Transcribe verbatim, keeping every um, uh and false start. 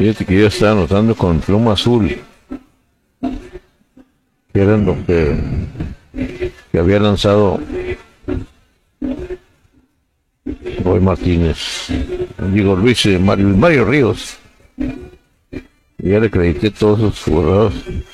Fíjate que yo estaba anotando con pluma azul, que eran lo que, que había lanzado Roy Martínez. Digo, Luis, eh, Mario, Mario Ríos. Y ya le acredité todos esos jugadores.